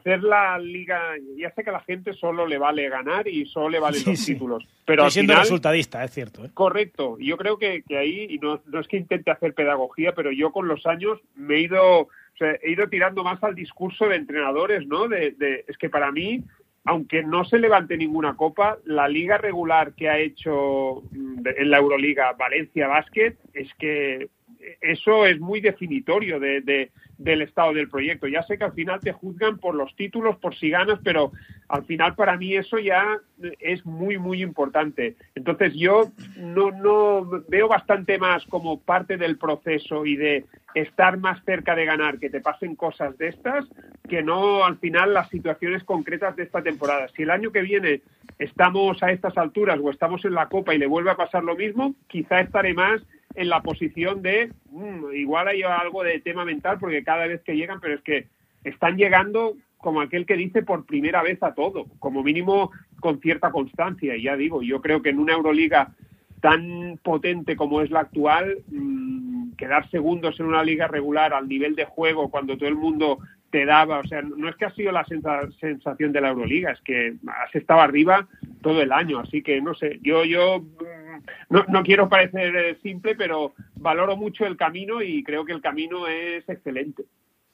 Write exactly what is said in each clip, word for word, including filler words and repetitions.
hacer la liga, ya sé que a la gente solo le vale ganar y solo le valen sí, los sí. títulos, pero Estoy al siendo final, resultadista, es cierto, ¿eh? Correcto, yo creo que, que ahí, y no, no es que intente hacer pedagogía, pero yo con los años me he ido, o sea, he ido tirando más al discurso de entrenadores, ¿no? De, de, es que para mí, aunque no se levante ninguna copa, la liga regular que ha hecho en la Euroliga Valencia Basket, es que eso es muy definitorio de, de, del estado del proyecto. Ya sé que al final te juzgan por los títulos, por si ganas, pero al final para mí eso ya es muy, muy importante. Entonces yo no, no veo bastante más como parte del proceso y de estar más cerca de ganar, que te pasen cosas de estas, que no al final las situaciones concretas de esta temporada. Si el año que viene estamos a estas alturas o estamos en la Copa y le vuelve a pasar lo mismo, quizá estaré más en la posición de, mmm, igual hay algo de tema mental, porque cada vez que llegan, pero es que están llegando como aquel que dice por primera vez a todo, como mínimo con cierta constancia. Y ya digo, yo creo que en una Euroliga tan potente como es la actual, mmm, quedar segundos en una liga regular al nivel de juego cuando todo el mundo te daba, o sea, no es que ha sido la sensa- sensación de la Euroliga, es que has estado arriba todo el año, así que no sé, yo yo no, no quiero parecer simple, pero valoro mucho el camino y creo que el camino es excelente.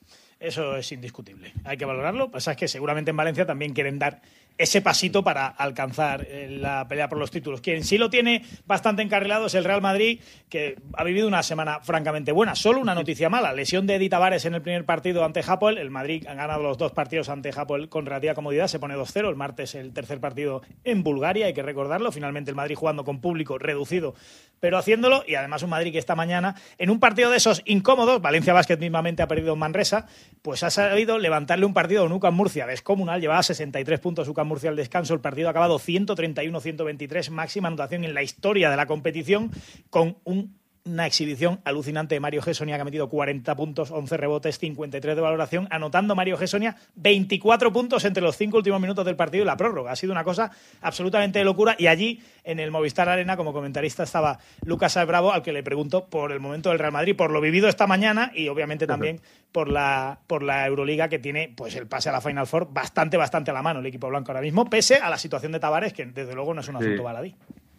Eso es indiscutible, hay que valorarlo. Lo que pasa es que seguramente en Valencia también quieren dar ese pasito para alcanzar la pelea por los títulos. Quien sí lo tiene bastante encarrilado es el Real Madrid, que ha vivido una semana francamente buena. Solo una noticia mala, lesión de Eddy Tavares en el primer partido ante Hapoel. El Madrid ha ganado los dos partidos ante Hapoel con relativa comodidad, se pone dos cero. El martes el tercer partido en Bulgaria, hay que recordarlo. Finalmente el Madrid jugando con público reducido, pero haciéndolo. Y además un Madrid que esta mañana, en un partido de esos incómodos, Valencia Basket mismamente ha perdido en Manresa, pues ha sabido levantarle un partido a UCAM Murcia descomunal. Llevaba sesenta y tres puntos UCAM Murcia al descanso, el partido ha acabado ciento treinta y uno a ciento veintitrés, máxima anotación en la historia de la competición, con un una exhibición alucinante de Mario Gessonia, que ha metido cuarenta puntos, once rebotes, cincuenta y tres de valoración, anotando Mario Gessonia veinticuatro puntos entre los cinco últimos minutos del partido y la prórroga. Ha sido una cosa absolutamente de locura. Y allí, en el Movistar Arena, como comentarista estaba Lucas Bravo, al que le pregunto por el momento del Real Madrid, por lo vivido esta mañana y obviamente también por la, por la Euroliga, que tiene pues el pase a la Final Four bastante, bastante a la mano el equipo blanco ahora mismo, pese a la situación de Tavares, que desde luego no es un asunto sí. baladí.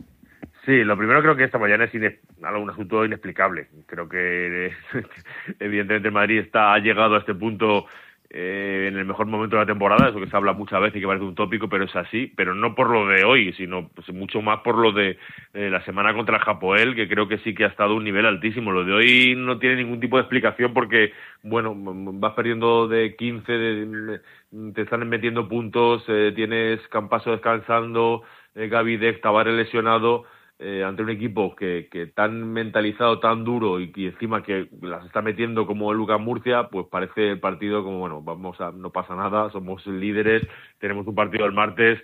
Sí, lo primero creo que esta mañana es ine- un asunto inexplicable. Creo que eh, evidentemente el Madrid está, ha llegado a este punto eh, en el mejor momento de la temporada, eso que se habla muchas veces y que parece un tópico, pero es así, pero no por lo de hoy, sino pues, mucho más por lo de eh, la semana contra el Hapoel, que creo que sí que ha estado a un nivel altísimo. Lo de hoy no tiene ningún tipo de explicación porque, bueno, vas perdiendo de quince, de, te están metiendo puntos, eh, tienes Campaso descansando, eh, Gaby Deck, Tavares lesionado. Eh, ante un equipo que, que tan mentalizado, tan duro y, y encima que las está metiendo como el UCAM Murcia, pues parece el partido como, bueno, vamos a, no pasa nada, somos líderes, tenemos un partido el martes,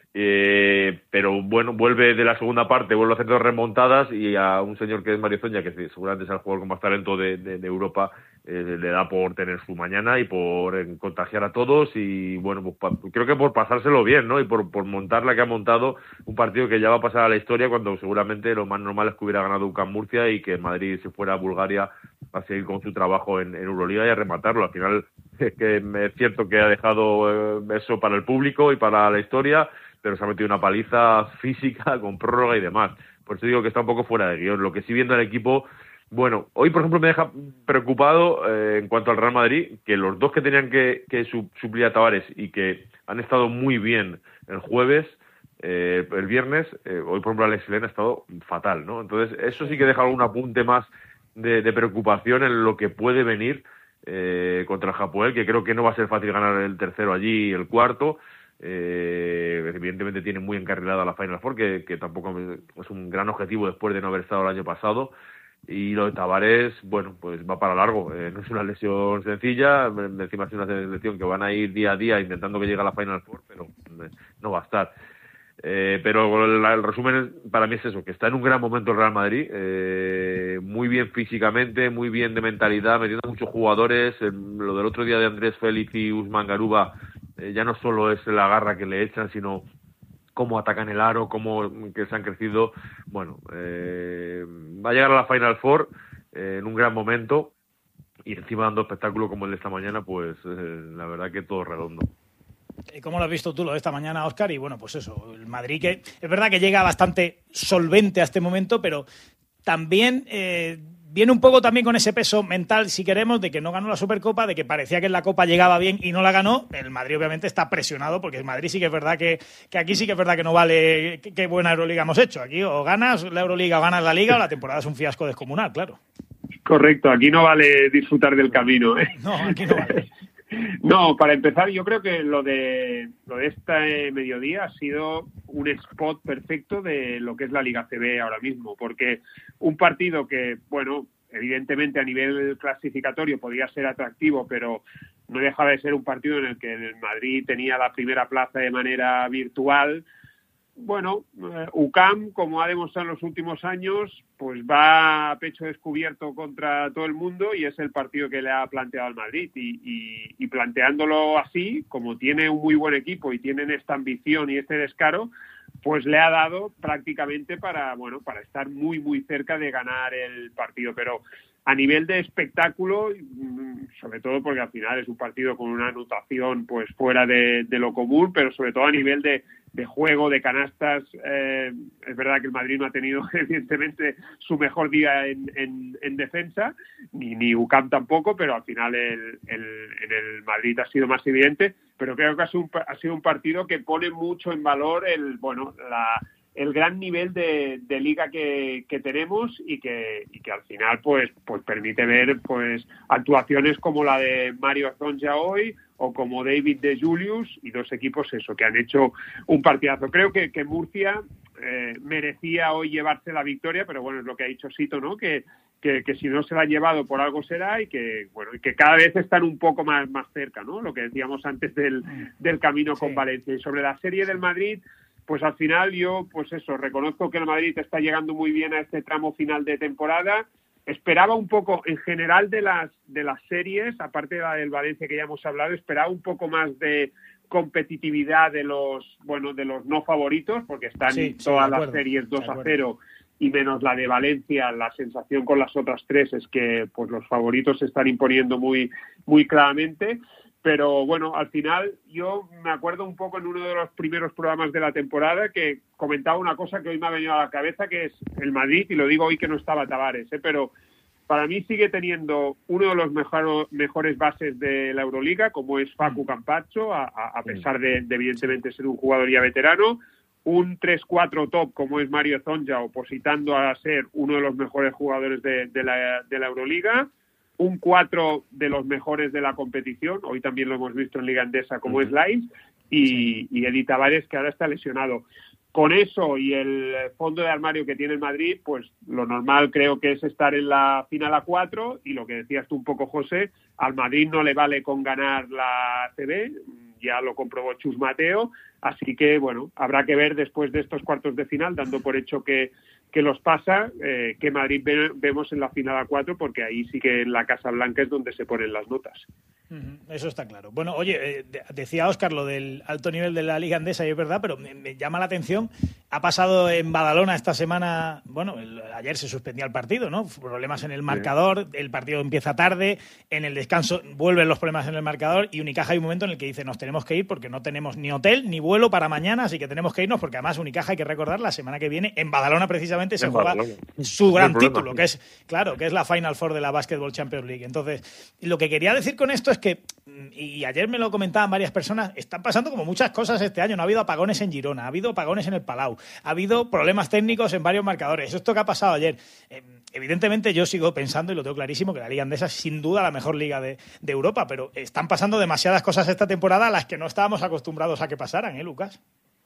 eh, pero bueno, vuelve de la segunda parte, vuelve a hacer dos remontadas y a un señor que es Mario Zoña, que seguramente es el jugador con más talento de, de, de Europa, eh, le da por tener su mañana y por eh, contagiar a todos y bueno, pues pa, creo que por pasárselo bien, ¿no? Y por, por montar la que ha montado, un partido que ya va a pasar a la historia cuando seguramente lo más normal es que hubiera ganado UCAM Murcia y que Madrid se fuera a Bulgaria a seguir con su trabajo en, en Euroliga y a rematarlo. Al final es que es cierto que ha dejado eh, eso para el público y para la historia, pero se ha metido una paliza física con prórroga y demás. Por eso digo que está un poco fuera de guión. Lo que sí viendo el equipo, bueno, hoy por ejemplo me deja preocupado eh, en cuanto al Real Madrid, que los dos que tenían que, que su, suplir a Tavares y que han estado muy bien el jueves, eh, el viernes, eh, hoy por ejemplo Alex Len ha estado fatal, ¿no? Entonces eso sí que deja algún apunte más de, de preocupación en lo que puede venir eh, contra el Hapoel, que creo que no va a ser fácil ganar el tercero allí y el cuarto. Eh, evidentemente tiene muy encarrilada la Final Four, que, que tampoco es un gran objetivo después de no haber estado el año pasado. Y lo de Tavares, bueno, pues va para largo. Eh, no es una lesión sencilla, encima es una lesión que van a ir día a día intentando que llegue a la Final Four, pero no va a estar. Eh, pero el, el resumen para mí es eso, que está en un gran momento el Real Madrid, eh, muy bien físicamente, muy bien de mentalidad, metiendo muchos jugadores. Eh, lo del otro día de Andrés Félix y Usman Garuba, eh, ya no solo es la garra que le echan, sino cómo atacan el aro, cómo que se han crecido. Bueno, eh, va a llegar a la Final Four eh, en un gran momento y encima dando espectáculo como el de esta mañana, pues eh, la verdad que todo redondo. ¿Cómo lo has visto tú lo de esta mañana, Óscar? Y bueno, pues eso, el Madrid que es verdad que llega bastante solvente a este momento, pero también eh, viene un poco también con ese peso mental, si queremos, de que no ganó la Supercopa, de que parecía que en la Copa llegaba bien y no la ganó. El Madrid obviamente está presionado, porque el Madrid sí que es verdad que, que aquí sí que es verdad que no vale qué buena Euroliga hemos hecho. Aquí o ganas la Euroliga o ganas la Liga o la temporada es un fiasco descomunal, claro. Correcto, aquí no vale disfrutar del camino, ¿eh? No, aquí no vale. No, para empezar, yo creo que lo de lo de este mediodía ha sido un spot perfecto de lo que es la Liga C B ahora mismo, porque un partido que, bueno, evidentemente a nivel clasificatorio podía ser atractivo, pero no dejaba de ser un partido en el que el Madrid tenía la primera plaza de manera virtual. Bueno, eh, U C A M, como ha demostrado en los últimos años, pues va a pecho descubierto contra todo el mundo y es el partido que le ha planteado al Madrid. Y, y, y planteándolo así, como tiene un muy buen equipo y tienen esta ambición y este descaro, pues le ha dado prácticamente para, bueno, para estar muy, muy cerca de ganar el partido. Pero a nivel de espectáculo, sobre todo porque al final es un partido con una anotación pues fuera de, de lo común, pero sobre todo a nivel de, de juego, de canastas, eh, es verdad que el Madrid no ha tenido evidentemente su mejor día en, en, en defensa, ni, ni U C A M tampoco, pero al final el, el, en el Madrid ha sido más evidente, pero creo que ha sido un, ha sido un partido que pone mucho en valor el, bueno, la el gran nivel de, de liga que, que tenemos y que, y que al final pues pues permite ver pues actuaciones como la de Mario Zonja hoy o como David de Julius y dos equipos eso que han hecho un partidazo. Creo que, que Murcia eh, merecía hoy llevarse la victoria, pero bueno, es lo que ha dicho Sito, ¿no? Que, que, que si no se la ha llevado por algo será y que bueno y que cada vez están un poco más, más cerca, ¿no? Lo que decíamos antes del, del camino con sí. Valencia. Y sobre la serie del Madrid, pues al final yo, pues eso, reconozco que el Madrid está llegando muy bien a este tramo final de temporada. Esperaba un poco, en general, de las de las series, aparte de la del Valencia que ya hemos hablado, esperaba un poco más de competitividad de los, bueno, de los no favoritos, porque están sí, todas sí, las acuerdo, series dos a cero y menos la de Valencia. La sensación con las otras tres es que pues los favoritos se están imponiendo muy, muy claramente. Pero bueno, al final yo me acuerdo un poco en uno de los primeros programas de la temporada que comentaba una cosa que hoy me ha venido a la cabeza, que es el Madrid, y lo digo hoy que no estaba Tavares, ¿eh? Pero para mí sigue teniendo uno de los mejor, mejores bases de la Euroliga, como es Facu Campazzo, a, a pesar de, de evidentemente ser un jugador ya veterano, un tres cuatro top como es Mario Zonja, opositando a ser uno de los mejores jugadores de, de, la, de la Euroliga, un cuatro de los mejores de la competición, hoy también lo hemos visto en Liga Endesa como uh-huh. es Limes, y, sí. y Eddie Tavares, que ahora está lesionado. Con eso y el fondo de armario que tiene el Madrid, pues lo normal creo que es estar en la final a cuatro, y lo que decías tú un poco, José, al Madrid no le vale con ganar la C B, ya lo comprobó Chus Mateo, así que bueno, habrá que ver después de estos cuartos de final, dando por hecho que que los pasa, eh, que Madrid ve, vemos en la final a cuatro, porque ahí sí que en la Casa Blanca es donde se ponen las notas. Eso está claro. Bueno, oye, eh, decía Óscar lo del alto nivel de la Liga Endesa, y es verdad, pero me, me llama la atención. Ha pasado en Badalona esta semana, bueno, el, ayer se suspendía el partido, ¿no? Problemas en el marcador, sí. El partido empieza tarde, en el descanso vuelven los problemas en el marcador y Unicaja hay un momento en el que dice nos tenemos que ir porque no tenemos ni hotel ni vuelo para mañana, así que tenemos que irnos porque además Unicaja, hay que recordar, la semana que viene en Badalona precisamente se en juega Badalona. Su gran título, que es, claro, que es la Final Four de la Basketball Champions League. Entonces, lo que quería decir con esto es que, y ayer me lo comentaban varias personas, están pasando como muchas cosas este año. No ha habido apagones en Girona, ha habido apagones en el Palau, ha habido problemas técnicos en varios marcadores. Esto que ha pasado ayer, eh, evidentemente yo sigo pensando, y lo tengo clarísimo, que la Liga Endesa es sin duda la mejor liga de, de Europa, pero están pasando demasiadas cosas esta temporada a las que no estábamos acostumbrados a que pasaran, ¿eh, Lucas?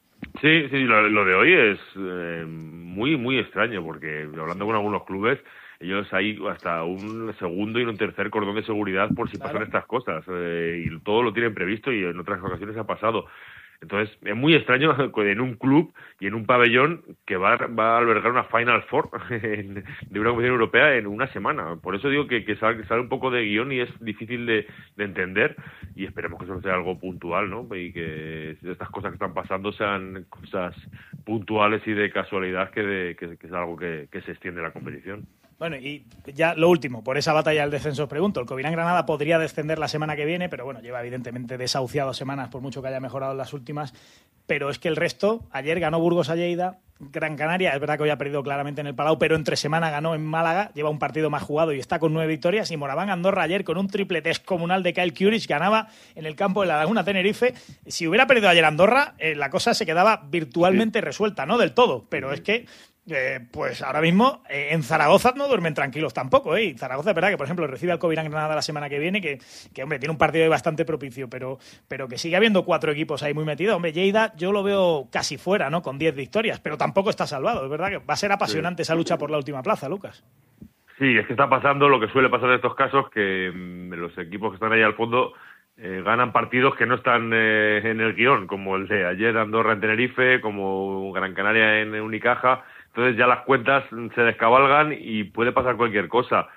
Sí, sí, lo, lo de hoy es eh, muy, muy extraño, porque hablando con algunos clubes, ellos hay hasta un segundo y un tercer cordón de seguridad por si claro. pasan estas cosas, eh, y todo lo tienen previsto y en otras ocasiones ha pasado. Entonces, es muy extraño en un club y en un pabellón que va, va a albergar una Final Four en, de una competición europea en una semana. Por eso digo que, que sale, sale un poco de guión y es difícil de, de entender, y esperemos que eso sea algo puntual, ¿no? Y que estas cosas que están pasando sean cosas puntuales y de casualidad, que, de, que, que es algo que, que se extiende en la competición. Bueno, y ya lo último, por esa batalla del descenso os pregunto, el Covirán Granada podría descender la semana que viene, pero bueno, lleva evidentemente desahuciado semanas, por mucho que haya mejorado en las últimas, pero es que el resto, ayer ganó Burgos a Lleida, Gran Canaria, es verdad que hoy ha perdido claramente en el Palau, pero entre semana ganó en Málaga, lleva un partido más jugado y está con nueve victorias, y Moraván Andorra ayer con un triple descomunal de Kyle Kuric ganaba en el campo de la Laguna Tenerife. Si hubiera perdido ayer Andorra, eh, la cosa se quedaba virtualmente sí. resuelta, no del todo, pero sí. es que Eh, pues ahora mismo eh, en Zaragoza no duermen tranquilos tampoco, ¿eh? Y Zaragoza es verdad que, por ejemplo, recibe al Covirán Granada la semana que viene, que, que hombre, tiene un partido ahí bastante propicio, pero, pero que sigue habiendo cuatro equipos ahí muy metidos. Hombre, Lleida yo lo veo casi fuera, ¿no? Con diez victorias, pero tampoco está salvado. Es verdad que va a ser apasionante sí. esa lucha por la última plaza, Lucas. Sí, es que está pasando lo que suele pasar en estos casos, que mmm, los equipos que están ahí al fondo eh, ganan partidos que no están eh, en el guión, como el de ayer Andorra en Tenerife, como Gran Canaria en Unicaja. Entonces ya las cuentas se descabalgan y puede pasar cualquier cosa.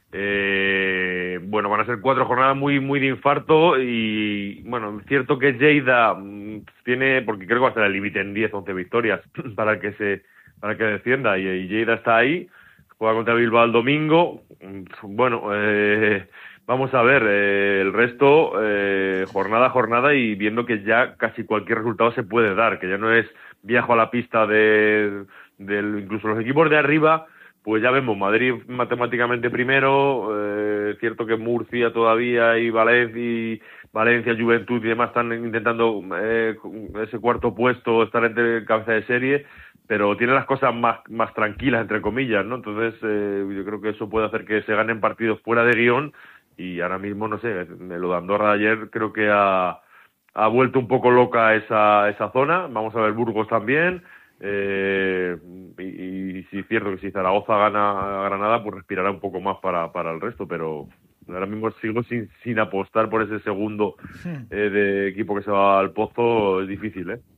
Eh, bueno, van a ser cuatro jornadas muy muy de infarto y, bueno, es cierto que Lleida tiene, porque creo que va a estar el límite en diez, once victorias para que se para que descienda y, y Lleida está ahí, juega contra Bilbao el domingo. Bueno, eh, vamos a ver eh, el resto, eh, jornada a jornada y viendo que ya casi cualquier resultado se puede dar, que ya no es viajo a la pista de... Del, incluso los equipos de arriba, pues ya vemos Madrid matemáticamente primero, eh, es cierto que Murcia todavía y Valencia, y Valencia, Juventud y demás están intentando eh, ese cuarto puesto, estar entre cabeza de serie, pero tienen las cosas más más tranquilas, entre comillas, ¿no? Entonces eh, yo creo que eso puede hacer que se ganen partidos fuera de guión y ahora mismo, no sé, lo de Andorra de ayer creo que ha, ha vuelto un poco loca esa, esa zona. Vamos a ver Burgos también. Eh, y, y sí es cierto que si Zaragoza gana a Granada, pues respirará un poco más para, para el resto, pero ahora mismo sigo sin, sin apostar por ese segundo eh, de equipo que se va al pozo, es difícil, ¿eh?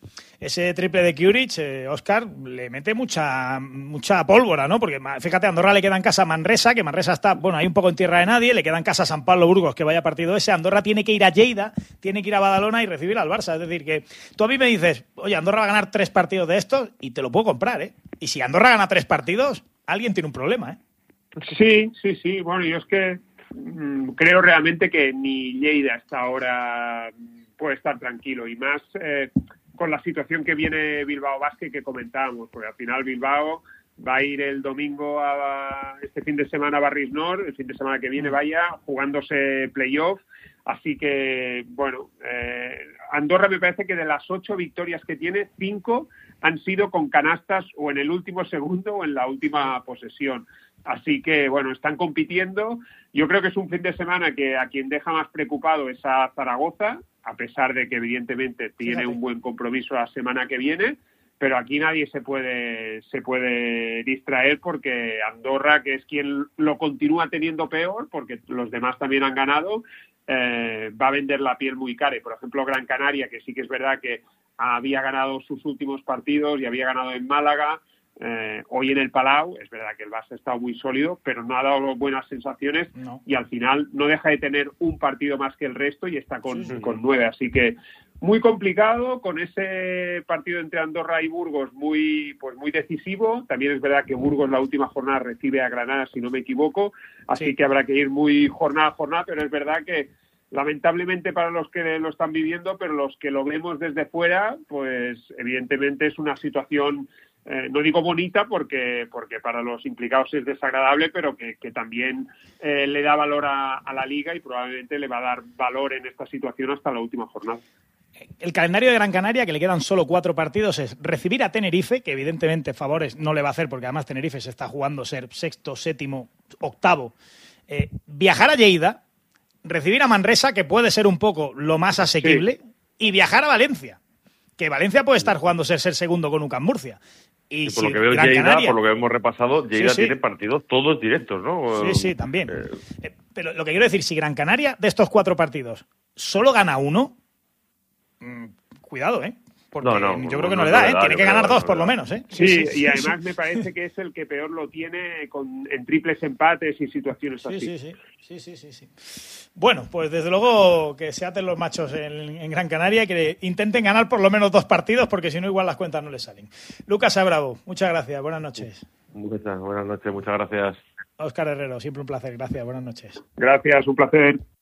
Ese triple de Kuric, eh, Óscar, le mete mucha mucha pólvora, ¿no? Porque fíjate, a Andorra le queda en casa Manresa, que Manresa está, bueno, ahí un poco en tierra de nadie, le queda en casa San Pablo Burgos, que vaya partido ese. Andorra tiene que ir a Lleida, tiene que ir a Badalona y recibir al Barça. Es decir, que tú a mí me dices, oye, Andorra va a ganar tres partidos de estos y te lo puedo comprar, ¿eh? Y si Andorra gana tres partidos, alguien tiene un problema, ¿eh? Sí, sí, sí. Bueno, yo es que mmm, creo realmente que ni Lleida hasta ahora puede estar tranquilo y más... Eh, con la situación que viene Bilbao Basket que comentábamos, porque al final Bilbao va a ir el domingo a este fin de semana a Barris Nord, el fin de semana que viene vaya jugándose playoff, así que bueno, eh, Andorra me parece que de las ocho victorias que tiene, cinco han sido con canastas o en el último segundo o en la última posesión. Así que, bueno, están compitiendo. Yo creo que es un fin de semana que a quien deja más preocupado es a Zaragoza, a pesar de que evidentemente tiene Fíjate. un buen compromiso la semana que viene, pero aquí nadie se puede se puede distraer porque Andorra, que es quien lo continúa teniendo peor, porque los demás también han ganado, eh, va a vender la piel muy cara. Y, por ejemplo, Gran Canaria, que sí que es verdad que había ganado sus últimos partidos y había ganado en Málaga, Eh, hoy en el Palau, es verdad que el Barça ha estado muy sólido, pero no ha dado buenas sensaciones no. y al final no deja de tener un partido más que el resto y está con, sí, sí. con nueve, así que muy complicado, con ese partido entre Andorra y Burgos muy pues muy decisivo. También es verdad que Burgos la última jornada recibe a Granada, si no me equivoco, así sí. que habrá que ir muy jornada a jornada, pero es verdad que lamentablemente para los que lo están viviendo, pero los que lo vemos desde fuera, pues evidentemente es una situación Eh, no digo bonita porque porque para los implicados es desagradable, pero que, que también eh, le da valor a, a la Liga y probablemente le va a dar valor en esta situación hasta la última jornada. El calendario de Gran Canaria, que le quedan solo cuatro partidos, es recibir a Tenerife, que evidentemente favores no le va a hacer porque además Tenerife se está jugando ser sexto, séptimo, octavo, eh, viajar a Lleida, recibir a Manresa, que puede ser un poco lo más asequible, sí. y viajar a Valencia, que Valencia puede estar jugando ser, ser segundo con U C A M Murcia. Y, y por si lo que veo, Gran Lleida, Canaria, por lo que hemos repasado, Lleida sí, sí. tiene partidos todos directos, ¿no? Sí, sí, también. Eh... Eh, pero lo que quiero decir, si Gran Canaria, de estos cuatro partidos, solo gana uno, mmm, cuidado, ¿eh? Porque no, no, yo creo que no, no le da, ¿eh? Da, tiene que ganar dos, por lo menos, ¿eh? Sí, sí, sí y además sí. me parece que es el que peor lo tiene con, en triples empates y situaciones sí, así. Sí, sí, sí, sí, sí, sí. Bueno, pues desde luego que se aten los machos en, en Gran Canaria y que intenten ganar por lo menos dos partidos, porque si no igual las cuentas no les salen. Lucas Abravo, muchas gracias, buenas noches. Muchas buenas noches, muchas gracias. Óscar Herrero, siempre un placer. Gracias, buenas noches. Gracias, un placer.